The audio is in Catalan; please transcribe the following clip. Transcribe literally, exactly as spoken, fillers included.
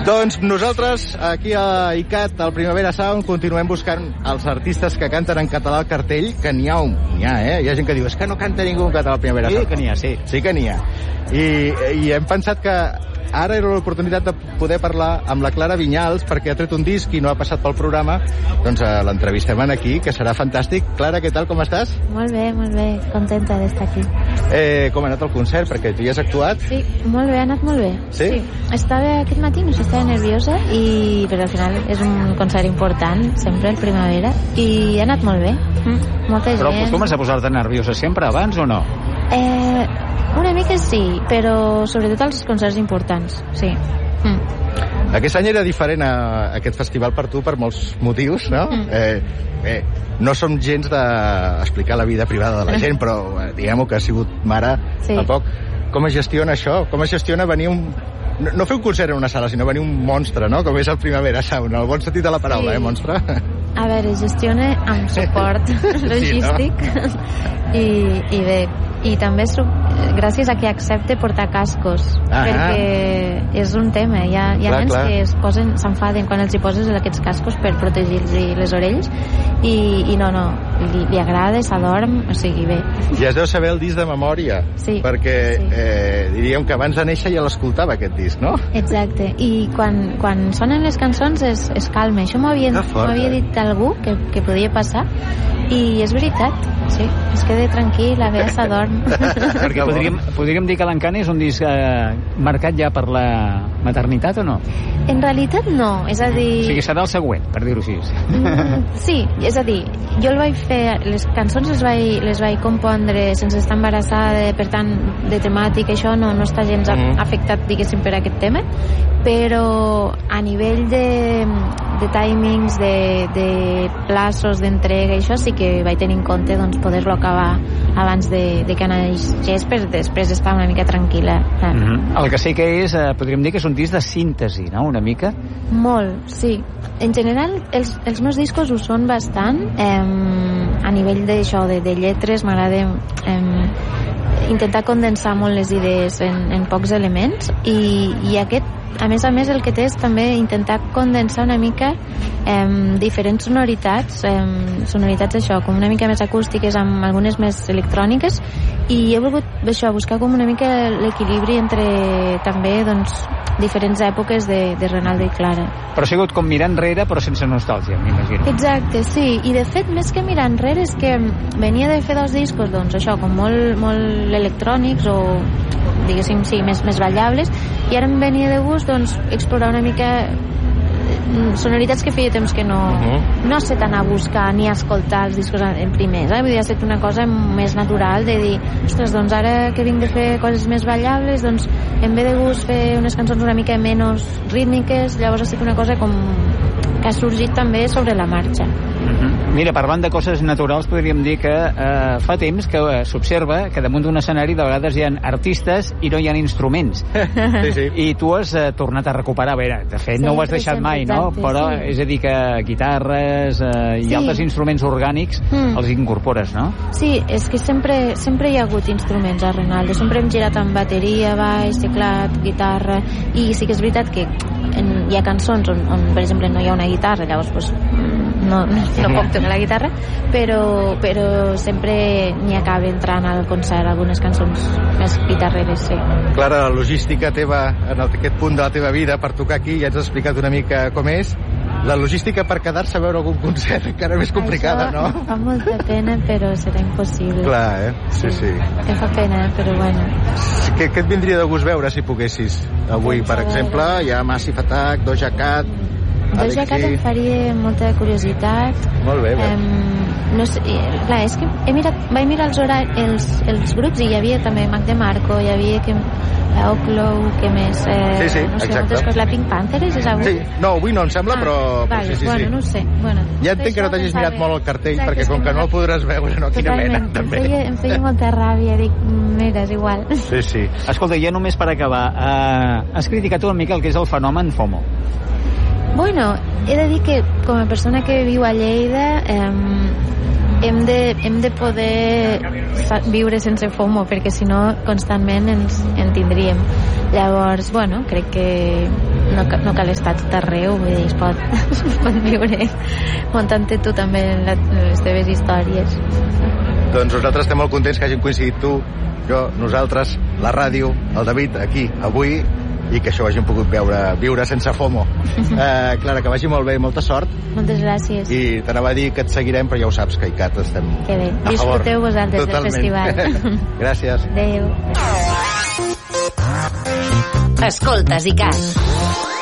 Doncs nosaltres, aquí a I C A T, al Primavera Sound, continuem buscant els artistes que canten en català al cartell, que n'hi ha un, n'hi ha, eh? Hi ha gent que diu, és que no canta ningú en català al Primavera Sound. Sí, que n'hi ha, sí. Sí que n'hi ha. I, I hem pensat que ara era l'oportunitat de poder parlar amb la Clara Vinyals, perquè ha tret un disc i no ha passat pel programa. Doncs eh, l'entrevistem aquí, que serà fantàstic. Clara, què tal, com estàs? Molt bé, molt bé, contenta d'estar aquí. Eh, com ha anat el concert? Perquè tu hi has actuat? Sí, molt bé, ha anat molt bé. Sí? Sí. Estava aquest matí, no sé, estava nerviosa, i, però al final és un concert important, sempre, el Primavera, i ha anat molt bé. Mm, molta gent... Però acostumes a posar-te nerviosa sempre abans o no? Eh, una mica sí, però sobretot als concerts importants, sí. Mm. Aquest any era diferent a aquest festival per tu per molts motius, no? Mm. Eh, bé, no som gens d'explicar la vida privada de la gent, però eh, diguem-ho que ha sigut mare sí. tampoc. Com es gestiona això? Com es gestiona venir un... No, no fer un concert en una sala, sinó venir un monstre, no? Com és el Primavera Sound, en el bon sentit de la paraula, sí. eh, monstre? A veure, gestiona amb suport logístic sí, no? I, i bé, i també gràcies a que accepte portar cascos, ah, perquè és un tema, hi ha, hi ha clar, nens clar. que es posen, s'enfaden quan els hi poses aquests cascos per protegir-los les orells i, i no, no, li, li agrada, s'adorm, o sigui, bé. Ja es deu saber el disc de memòria, sí, perquè sí. Eh, diríem que abans de néixer ja l'escoltava aquest disc, no? Exacte, i quan, quan sonen les cançons es, es calma, això m'ho havia, m'havia dit algú que, que podia passar i és veritat, sí, es queda tranquil, la Bea s'adorm. Perquè podríem, podríem dir que l'Encant és un disc eh, marcat ja per la maternitat o no? En realitat no, és a dir... O sigui, serà el següent, per dir-ho així. Mm, sí, és a dir, jo el vaig fer, les cançons les vaig, les vaig compondre sense estar embarassada, per tant, de temàtica, això no, no està gens mm. afectat, diguéssim, per aquest tema, però a nivell de, de timings, de, de plaços d'entrega, això sí que vaig tenir en compte doncs, poder-lo acabar abans de, de que naixés per després estar una mica tranquil·la. Mm -hmm. El que sí que és, eh, podríem dir que és un disc de síntesi, no?, una mica? Molt, sí. En general, els, els meus discos ho són bastant. Eh, a nivell d'això, de, de lletres, m'agrada eh, intentar condensar molt les idees en, en pocs elements i, i aquest, a més a més, el que té és també intentar condensar una mica eh, diferents sonoritats, eh, sonoritats això, com una mica més acústiques, amb algunes més electròniques, i he volgut això, buscar com una mica l'equilibri entre també doncs, diferents èpoques de, de Renaldo i Clara. Però ha sigut com mirar enrere però sense nostàlgia, m'imagino. Exacte, sí, i de fet més que mirar enrere és que venia de fer dos discos, doncs això, com molt, molt electrònics o diguéssim, sí, més, més ballables, i ara em venia de gust doncs explorar una mica sonoritats que feia temps que no uh-huh. no sé tant a buscar ni a escoltar els discos en primers, eh? Vull dir, ha estat una cosa més natural de dir, ostres, doncs ara que vinc de fer coses més ballables, doncs em ve de gust fer unes cançons una mica menys rítmiques, llavors ha estat una cosa com que ha sorgit també sobre la marxa. Uh-huh. Mira, parlant de coses naturals, podríem dir que eh, fa temps que eh, s'observa que damunt d'un escenari de vegades hi ha artistes i no hi ha instruments. Sí, sí. I tu has eh, tornat a recuperar, a veure, de fet sí, no ho has deixat mai, no? Exacte, però sí. és a dir que guitarres eh, i sí. altres instruments orgànics mm. els incorpores, no? Sí, és que sempre, sempre hi ha hagut instruments a Renaldo, sempre hem girat amb bateria, baix, teclat, guitarra, i sí que és veritat que en, hi ha cançons on, on per exemple no hi ha una guitarra, llavors pues, no, no, no puc tocar la guitarra, però, però sempre n'hi acaba entrant al concert algunes cançons més guitarreres, sí. Clara, la logística teva en aquest punt de la teva vida per tocar aquí, ja ens has explicat una mica com és. La logística per quedar-se a veure algun concert encara més complicada, això no? Fa molta pena, però serà impossible. Clar, eh? Sí, sí. Em fa pena, però bueno. Què, què et vindria de gust veure si poguessis? Avui, per exemple, hi ha Massive Attack, Doja Cat... Doja Cat em faria molta curiositat. Molt bé, bé. Um, no sé, clar, és que he mirat, vaig mirar els, horari, els, els grups i hi havia també Mac DeMarco, hi havia que, Oclow, què més? Eh, sí, sí, no sé, exacte. Coses, la Pink Panthers és avui? Sí, no, avui no em sembla, ah, però, vale, però sí, sí, bueno, sí. no ho sé. Bueno, ja entenc que no t'hagis mirat saber. molt el cartell, Exacte, perquè com que no el podràs veure, no, quina totalment, mena, també. Em feia, em feia molta ràbia, dic, mira, és igual. Sí, sí. Escolta, ja només per acabar, eh, has criticat una mica el que és el fenomen FOMO. Bueno, he de dir que com a persona que viu a Lleida eh, hem, de, hem de poder viure sense FOMO, perquè si no constantment ens en tindríem. Llavors, bueno, crec que no, no cal estar tot arreu, vull dir, es pot, es pot viure muntant-te tu també les teves històries. Doncs nosaltres estem molt contents que hagin coincidit tu, jo, nosaltres, la ràdio, el David, aquí, avui, i que això ho hagin pogut veure, viure sense FOMO. Eh, Clara, que vagi molt bé, molta sort. Moltes gràcies. I t'anava a dir que et seguirem, però ja ho saps, que I C A T estem que bé. a favor. Disfruteu vosaltres Totalment. del festival. Gràcies. Adéu. Escoltes I C A T.